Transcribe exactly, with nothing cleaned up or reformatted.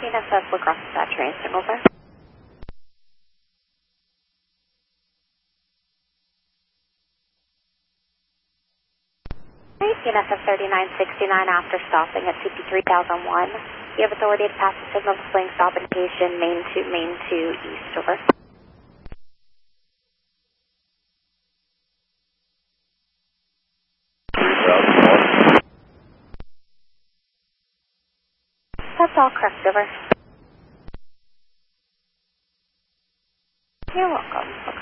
P N S S Lacrosse Dispatch transmitting over. P N S S thirty-nine sixty-nine after stopping at C P three thousand one. You have authority to pass the signal displaying stop indication main to main to east, over. That's all correct, over. You're welcome.